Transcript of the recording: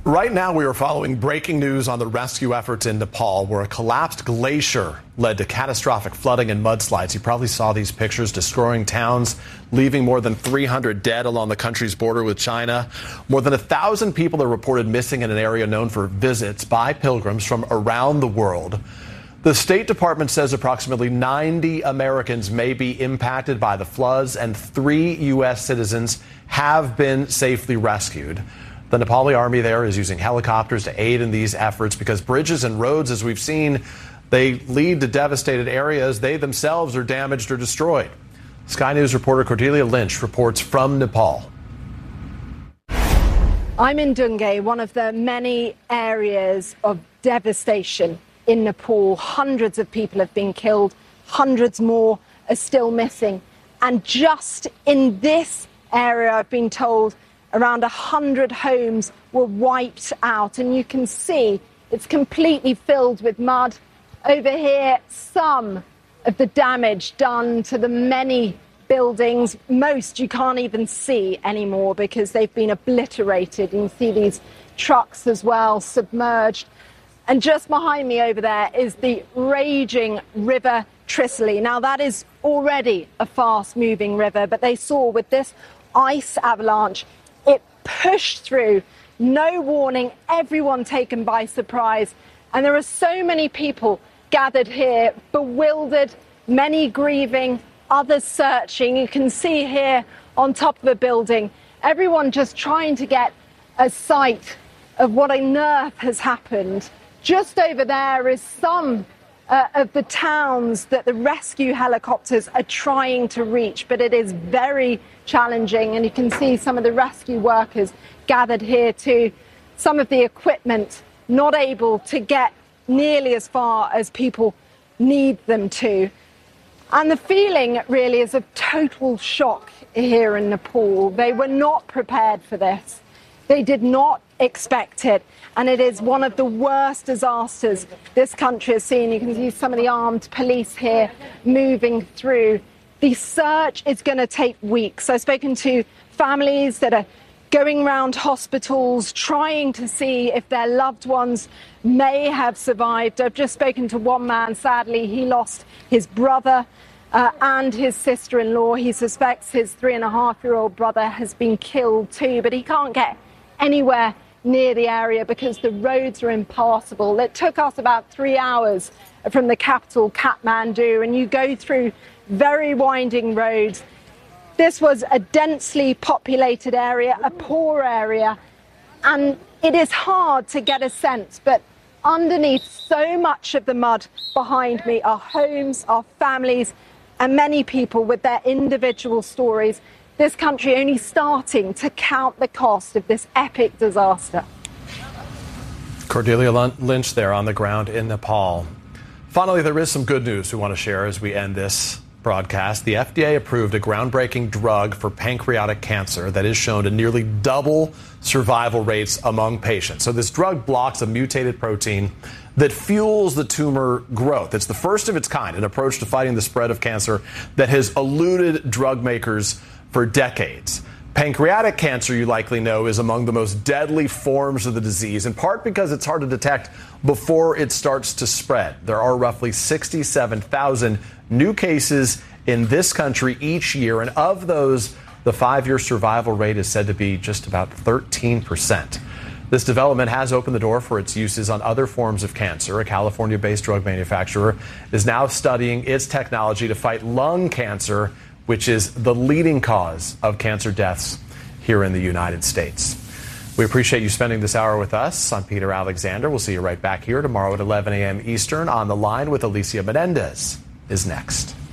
Right now, we are following breaking news on the rescue efforts in Nepal, where a collapsed glacier led to catastrophic flooding and mudslides. You probably saw these pictures, destroying towns, leaving more than 300 dead along the country's border with China. More than 1,000 people are reported missing in an area known for visits by pilgrims from around the world. The State Department says approximately 90 Americans may be impacted by the floods, and 3 U.S. citizens have been safely rescued. The Nepali army there is using helicopters to aid in these efforts because bridges and roads, as we've seen, they lead to devastated areas. They themselves are damaged or destroyed. Sky News reporter Cordelia Lynch reports from Nepal. I'm in Dungay, one of the many areas of devastation in Nepal. Hundreds of people have been killed. Hundreds more are still missing. And just in this area, I've been told, around 100 homes were wiped out, and you can see it's completely filled with mud. Over here, some of the damage done to the many buildings. Most you can't even see anymore because they've been obliterated. You can see these trucks as well submerged. And just behind me over there is the raging River Tricely. Now, that is already a fast-moving river, but they saw with this ice avalanche, it pushed through, no warning, everyone taken by surprise. And there are so many people gathered here, bewildered, many grieving, others searching. You can see here on top of a building, everyone just trying to get a sight of what on earth has happened. Just over there is some of the towns that the rescue helicopters are trying to reach, but it is very challenging, and you can see some of the rescue workers gathered here too. Some of the equipment not able to get nearly as far as people need them to. And the feeling really is of total shock here in Nepal. They were not prepared for this. They did not expect it. And it is one of the worst disasters this country has seen. You can see some of the armed police here moving through. The search is going to take weeks. I've spoken to families that are going around hospitals, trying to see if their loved ones may have survived. I've just spoken to one man. Sadly, he lost his brother and his sister-in-law. He suspects his 3.5-year-old brother has been killed too, but he can't get anywhere near the area because the roads are impassable. It took us about 3 hours from the capital, Kathmandu, and you go through very winding roads. This was a densely populated area, a poor area, and it is hard to get a sense, but underneath so much of the mud behind me are homes, are families, and many people with their individual stories. This country only starting to count the cost of this epic disaster. Cordelia Lynch there on the ground in Nepal. Finally, there is some good news we want to share as we end this broadcast. The FDA approved a groundbreaking drug for pancreatic cancer that is shown to nearly double survival rates among patients. So this drug blocks a mutated protein that fuels the tumor growth. It's the first of its kind, an approach to fighting the spread of cancer that has eluded drug makers for decades. Pancreatic cancer, you likely know, is among the most deadly forms of the disease, in part because it's hard to detect before it starts to spread. There are roughly 67,000 new cases in this country each year, and of those, the 5-year survival rate is said to be just about 13%. This development has opened the door for its uses on other forms of cancer. A California-based drug manufacturer is now studying its technology to fight lung cancer, which is the leading cause of cancer deaths here in the United States. We appreciate you spending this hour with us. I'm Peter Alexander. We'll see you right back here tomorrow at 11 a.m. Eastern. On the Line with Alicia Menendez is next.